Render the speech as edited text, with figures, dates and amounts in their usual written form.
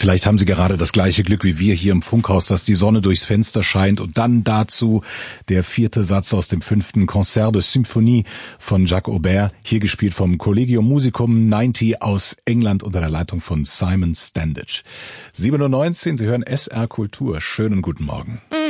Vielleicht haben Sie gerade das gleiche Glück wie wir hier im Funkhaus, dass die Sonne durchs Fenster scheint und dann dazu der 4. Satz aus dem 5. Concert de Symphonie von Jacques Aubert, hier gespielt vom Collegium Musicum 90 aus England unter der Leitung von Simon Standage. 7:19 Uhr, Sie hören SR Kultur. Schönen guten Morgen.